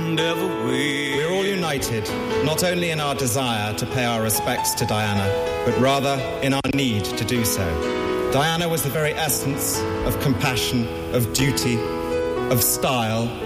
never will. We're all united, not only in our desire to pay our respects to Diana, but rather in our need to do so. Diana was the very essence of compassion, of duty, of style,